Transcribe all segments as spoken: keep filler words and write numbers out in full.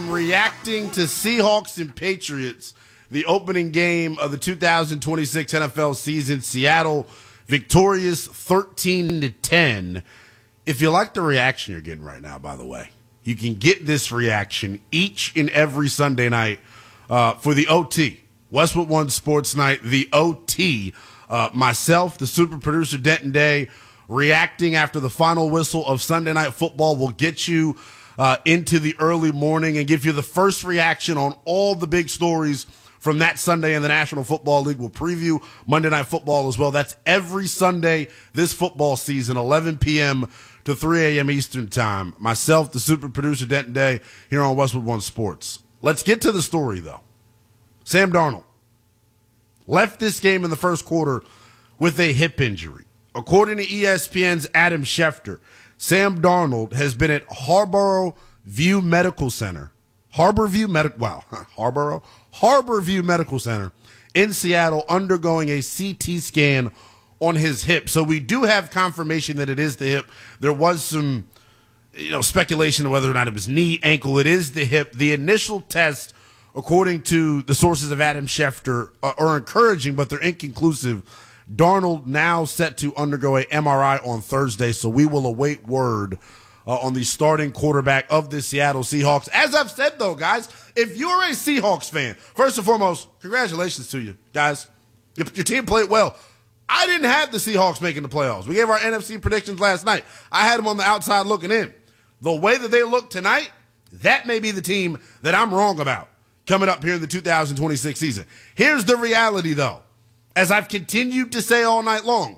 am reacting to Seahawks and Patriots, the opening game of the two thousand twenty-six N F L season. Seattle victorious thirteen to ten. If you like the reaction you're getting right now, by the way, you can get this reaction each and every Sunday night uh, for the O T. Westwood One Sports Night, the O T. Uh, myself, the super producer Denton Day, reacting after the final whistle of Sunday Night Football will get you uh, into the early morning and give you the first reaction on all the big stories from that Sunday in the National Football League. We'll preview Monday Night Football as well. That's every Sunday this football season, eleven p.m. to three a.m. Eastern Time. Myself, the super producer Denton Day, here on Westwood One Sports. Let's get to the story, though. Sam Darnold left this game in the first quarter with a hip injury. According to E S P N's Adam Schefter, Sam Darnold has been at Harborough View Medical Center. Harbor View Medical, wow, Harborough? Harbor View Medical Center in Seattle undergoing a C T scan on his hip. So we do have confirmation that it is the hip. There was some, you know, speculation of whether or not it was knee, ankle. It is the hip. The initial test, according to the sources of Adam Schefter, uh, are encouraging, but they're inconclusive. Darnold now set to undergo a M R I on Thursday, so we will await word uh, on the starting quarterback of the Seattle Seahawks. As I've said, though, guys, if you're a Seahawks fan, first and foremost, congratulations to you, guys. Your, your team played well. I didn't have the Seahawks making the playoffs. We gave our N F C predictions last night. I had them on the outside looking in. The way that they look tonight, that may be the team that I'm wrong about coming up here in the two thousand twenty-six season. Here's the reality, though. As I've continued to say all night long,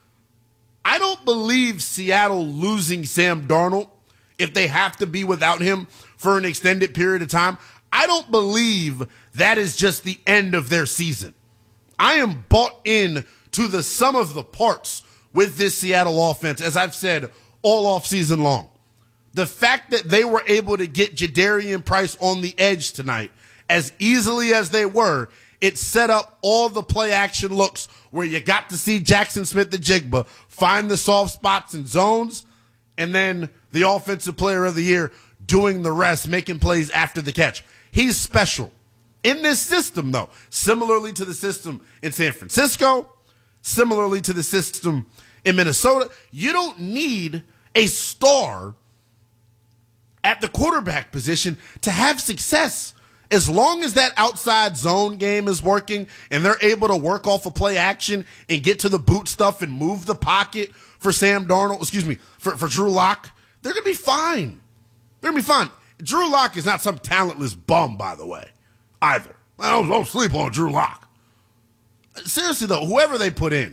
I don't believe Seattle losing Sam Darnold, if they have to be without him for an extended period of time, I don't believe that is just the end of their season. I am bought in to the sum of the parts with this Seattle offense, as I've said all offseason long. The fact that they were able to get Jadarian Price on the edge tonight as easily as they were, it set up all the play action looks where you got to see Jackson Smith-Njigba find the soft spots and zones, and then the offensive player of the year doing the rest, making plays after the catch. He's special. In this system, though, similarly to the system in San Francisco, similarly to the system in Minnesota, you don't need a star at the quarterback position to have success. As long as that outside zone game is working and they're able to work off of play action and get to the boot stuff and move the pocket for Sam Darnold, excuse me, for, for Drew Lock, they're going to be fine. They're going to be fine. Drew Lock is not some talentless bum, by the way, either. I don't, don't sleep on Drew Lock. Seriously, though, whoever they put in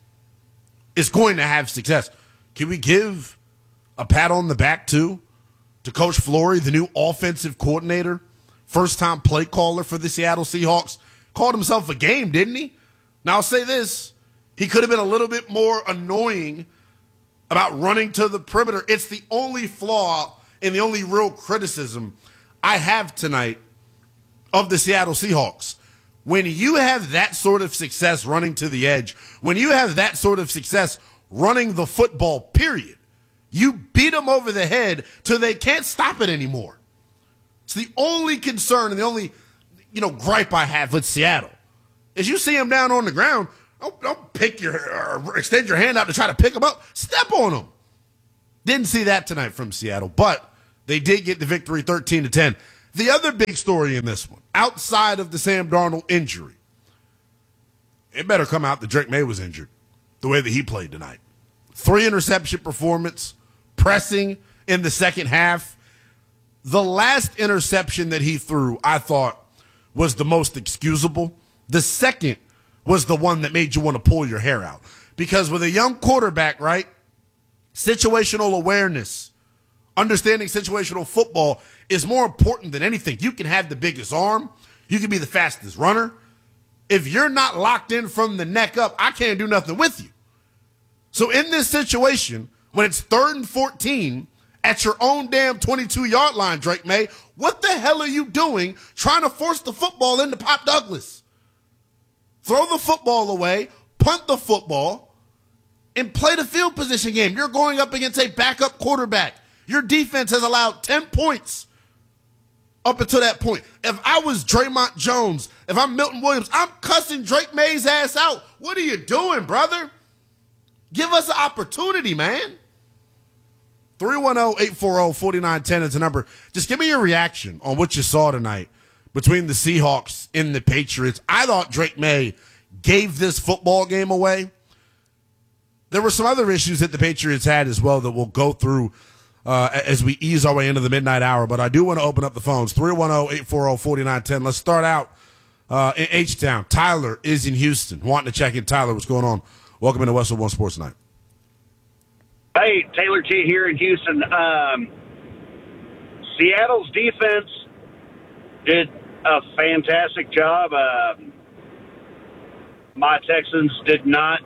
is going to have success. Can we give a pat on the back, too, to Coach Flory, the new offensive coordinator? First-time play caller for the Seattle Seahawks. Called himself a game, didn't he? Now, I'll say this. He could have been a little bit more annoying about running to the perimeter. It's the only flaw and the only real criticism I have tonight of the Seattle Seahawks. When you have that sort of success running to the edge, when you have that sort of success running the football, period, you beat them over the head till they can't stop it anymore. It's the only concern and the only, you know, gripe I have with Seattle is you see them down on the ground, don't, don't pick your or extend your hand out to try to pick them up. Step on them. Didn't see that tonight from Seattle, but they did get the victory thirteen to ten. The other big story in this one, outside of the Sam Darnold injury, it better come out that Drake May was injured the way that he played tonight. Three interception performance, pressing in the second half. The last interception that he threw, I thought, was the most excusable. The second was the one that made you want to pull your hair out. Because with a young quarterback, right, situational awareness, understanding situational football is more important than anything. You can have the biggest arm. You can be the fastest runner. If you're not locked in from the neck up, I can't do nothing with you. So in this situation, when it's third and fourteen, at your own damn twenty-two-yard line, Drake May, what the hell are you doing trying to force the football into Pop Douglas? Throw the football away, punt the football, and play the field position game. You're going up against a backup quarterback. Your defense has allowed ten points up until that point. If I was Draymond Jones, if I'm Milton Williams, I'm cussing Drake May's ass out. What are you doing, brother? Give us an opportunity, man. three one zero, eight four zero, four nine one zero is the number. Just give me your reaction on what you saw tonight between the Seahawks and the Patriots. I thought Drake May gave this football game away. There were some other issues that the Patriots had as well that we'll go through uh, as we ease our way into the midnight hour. But I do want to open up the phones. three one zero, eight four zero, four nine one zero. Let's start out uh, in H-Town. Tyler is in Houston. Wanting to check in. Tyler, what's going on? Welcome into Westwood One Sports Night. Hey, Taylor T here in Houston. Um, Seattle's defense did a fantastic job. Uh, my Texans did not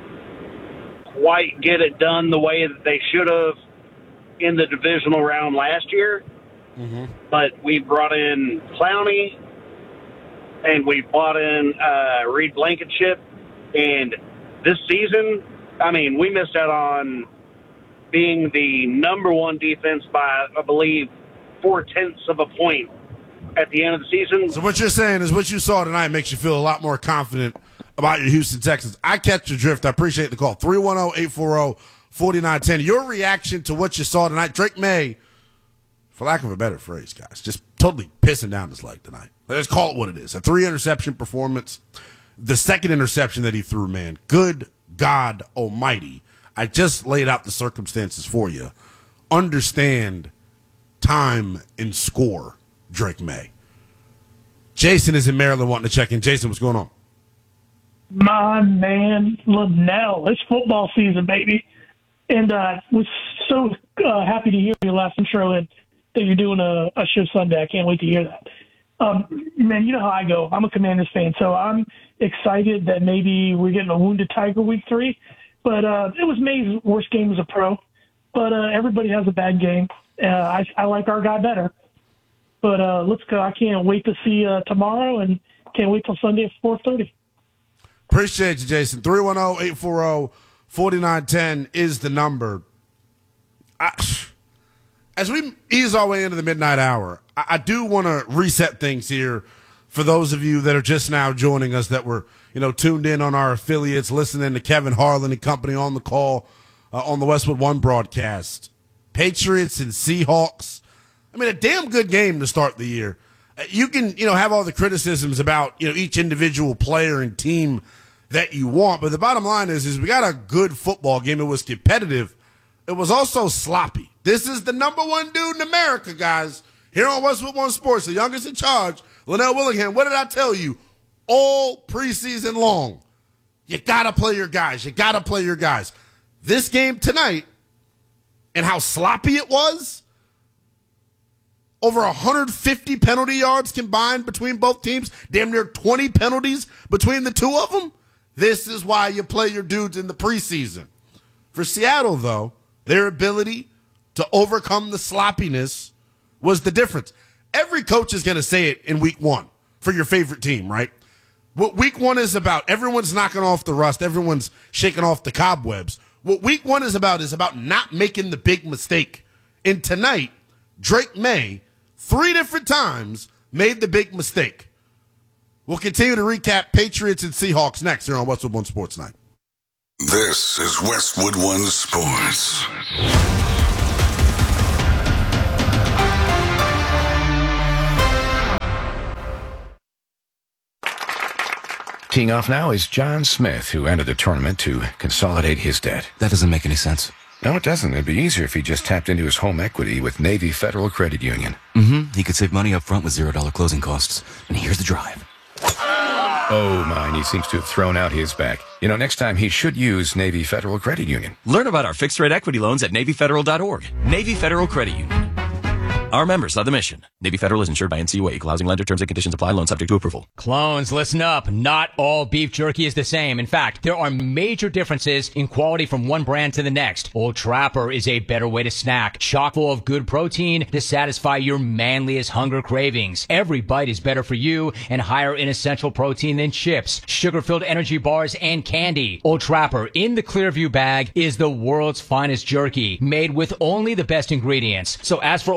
quite get it done the way that they should have in the divisional round last year. Mm-hmm. But we brought in Clowney, and we brought in uh, Reed Blankenship. And this season, I mean, we missed out on being the number one defense by, I believe, four-tenths of a point at the end of the season. So what you're saying is what you saw tonight makes you feel a lot more confident about your Houston Texans. I catch your drift. I appreciate the call. three one zero, eight four zero, four nine one zero. Your reaction to what you saw tonight. Drake May, for lack of a better phrase, guys, just totally pissing down his leg tonight. Let's call it what it is. A three-interception performance. The second interception that he threw, man, good God almighty. I just laid out the circumstances for you. Understand time and score, Drake May. Jason is in Maryland wanting to check in. Jason, what's going on? My man, Linnell. It's football season, baby. And I uh, was so uh, happy to hear your last intro and that you're doing a, a show Sunday. I can't wait to hear that. Um, man, you know how I go. I'm a Commanders fan, so I'm excited that maybe we're getting a wounded Tiger week three. But uh, it was May's worst game as a pro. But uh, everybody has a bad game. Uh, I, I like our guy better. But uh, let's go. I can't wait to see uh, tomorrow, and can't wait till Sunday at four thirty. Appreciate you, Jason. three one zero, eight four zero, four nine one zero is the number. I, as we ease our way into the midnight hour, I, I do want to reset things here for those of you that are just now joining us that were, you know, tuned in on our affiliates, listening to Kevin Harlan and company on the call uh, on the Westwood One broadcast. Patriots and Seahawks. I mean, a damn good game to start the year. You can, you know, have all the criticisms about, you know, each individual player and team that you want, but the bottom line is, is we got a good football game. It was competitive. It was also sloppy. This is the number one dude in America, guys. Here on Westwood One Sports, the youngest in charge, Linnell Willingham. What did I tell you? All preseason long, you got to play your guys. You got to play your guys. This game tonight and how sloppy it was, over one hundred fifty penalty yards combined between both teams, damn near twenty penalties between the two of them. This is why you play your dudes in the preseason. For Seattle, though, their ability to overcome the sloppiness was the difference. Every coach is going to say it in week one for your favorite team, right? What week one is about, everyone's knocking off the rust. Everyone's shaking off the cobwebs. What week one is about is about not making the big mistake. And tonight, Drake May, three different times, made the big mistake. We'll continue to recap Patriots and Seahawks next here on Westwood One Sports Night. This is Westwood One Sports. Teeing off now is John Smith, who entered the tournament to consolidate his debt. That doesn't make any sense. No, it doesn't. It'd be easier if he just tapped into his home equity with Navy Federal Credit Union. Mm-hmm. He could save money up front with zero dollar closing costs. And here's the drive. Oh, mine. He seems to have thrown out his back. You know, next time he should use Navy Federal Credit Union. Learn about our fixed-rate equity loans at Navy Federal dot org. Navy Federal Credit Union. Our members love the mission. Navy Federal is insured by N C U A. Equal housing lender. Terms and conditions apply. Loan subject to approval. Clones, listen up. Not all beef jerky is the same. In fact, there are major differences in quality from one brand to the next. Old Trapper is a better way to snack. Chock full of good protein to satisfy your manliest hunger cravings. Every bite is better for you and higher in essential protein than chips, sugar-filled energy bars, and candy. Old Trapper in the Clearview bag is the world's finest jerky, made with only the best ingredients. So as for Old Trapper,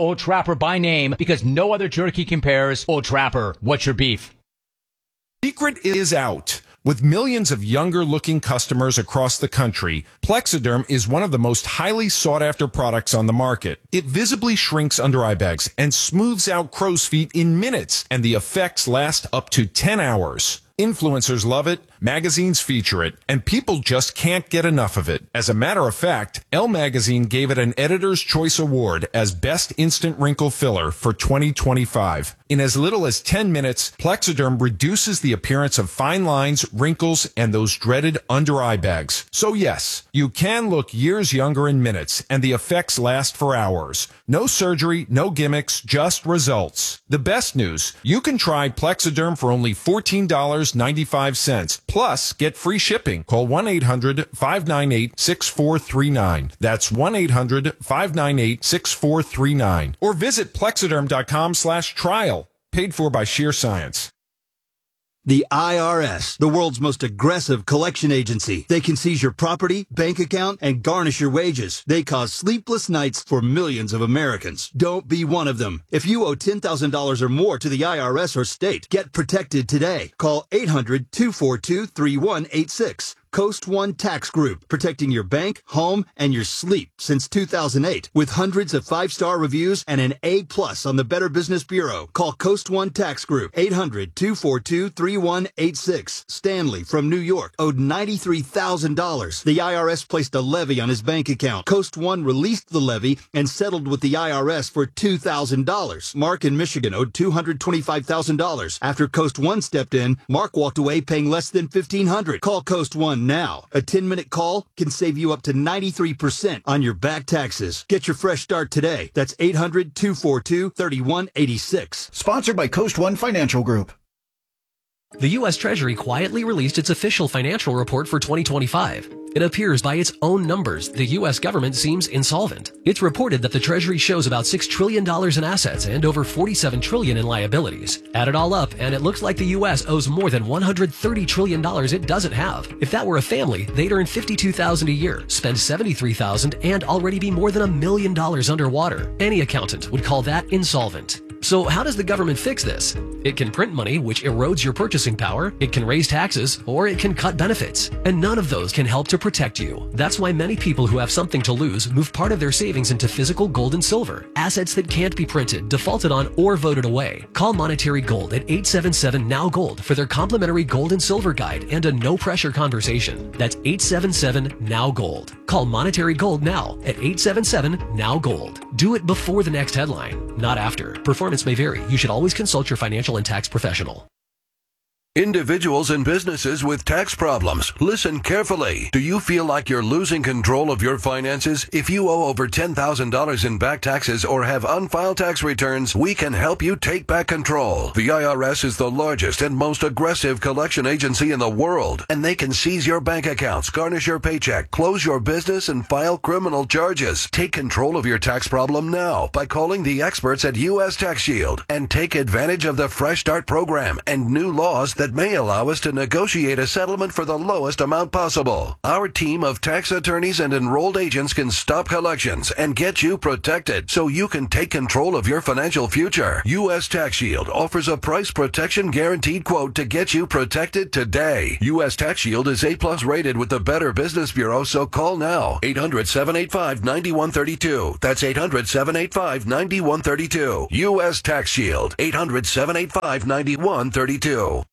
Trapper by name because no other jerky compares. Old Trapper, what's your beef? Secret is out. With millions of younger-looking customers across the country, Plexiderm is one of the most highly sought-after products on the market. It visibly shrinks under-eye bags and smooths out crow's feet in minutes, and the effects last up to ten hours. Influencers love it, magazines feature it, and people just can't get enough of it. As a matter of fact, Elle Magazine gave it an Editor's Choice Award as Best Instant Wrinkle Filler for twenty twenty-five. In as little as ten minutes, Plexiderm reduces the appearance of fine lines, wrinkles, and those dreaded under-eye bags. So yes, you can look years younger in minutes, and the effects last for hours. No surgery, no gimmicks, just results. The best news, you can try Plexiderm for only fourteen dollars and ninety-five cents. Plus, get free shipping. Call one eight hundred, five nine eight, six four three nine. That's one eight hundred, five nine eight, six four three nine. Or visit plexiderm.com slash trial. Paid for by Sheer Science. The I R S, the world's most aggressive collection agency. They can seize your property, bank account, and garnish your wages. They cause sleepless nights for millions of Americans. Don't be one of them. If you owe ten thousand dollars or more to the I R S or state, get protected today. Call eight hundred, two four two, three one eight six. Coast One Tax Group, protecting your bank, home, and your sleep since two thousand eight. With hundreds of five-star reviews and an A plus on the Better Business Bureau. Call Coast One Tax Group, eight hundred, two four two, three one eight six. Stanley from New York owed ninety-three thousand dollars. The I R S placed a levy on his bank account. Coast One released the levy and settled with the I R S for two thousand dollars. Mark in Michigan owed two hundred twenty-five thousand dollars. After Coast One stepped in, Mark walked away paying less than fifteen hundred dollars. Call Coast One now. A ten-minute call can save you up to ninety-three percent on your back taxes. Get your fresh start today. That's eight hundred, two four two, three one eight six. Sponsored by Coast One Financial Group. The U S Treasury quietly released its official financial report for twenty twenty-five. It appears by its own numbers the U S government seems insolvent. It's reported that the Treasury shows about six trillion dollars in assets and over forty-seven trillion dollars in liabilities. Add it all up, and it looks like the U S owes more than one hundred thirty trillion dollars it doesn't have. If that were a family, they'd earn fifty-two thousand dollars a year, spend seventy-three thousand dollars, and already be more than a million dollars underwater. Any accountant would call that insolvent. So how does the government fix this? It can print money, which erodes your purchasing power, it can raise taxes, or it can cut benefits. And none of those can help to protect you. That's why many people who have something to lose move part of their savings into physical gold and silver, assets that can't be printed, defaulted on, or voted away. Call Monetary Gold at eight seven seven, N O W Gold for their complimentary gold and silver guide and a no-pressure conversation. That's eight seven seven, N O W Gold. Call Monetary Gold now at eight seven seven, N O W Gold. Do it before the next headline, not after. Performance may vary. You should always consult your financial and tax professional. Individuals and businesses with tax problems, listen carefully. Do you feel like you're losing control of your finances? If you owe over ten thousand dollars in back taxes or have unfiled tax returns, we can help you take back control. The I R S is the largest and most aggressive collection agency in the world, and they can seize your bank accounts, garnish your paycheck, close your business, and file criminal charges. Take control of your tax problem now by calling the experts at U S Tax Shield and take advantage of the Fresh Start program and new laws that that may allow us to negotiate a settlement for the lowest amount possible. Our team of tax attorneys and enrolled agents can stop collections and get you protected so you can take control of your financial future. U S Tax Shield offers a price protection guaranteed quote to get you protected today. U S Tax Shield is A plus rated with the Better Business Bureau, so call now. eight hundred, seven eight five, nine one three two. That's eight hundred, seven eight five, nine one three two. U S Tax Shield. eight hundred, seven eight five, nine one three two.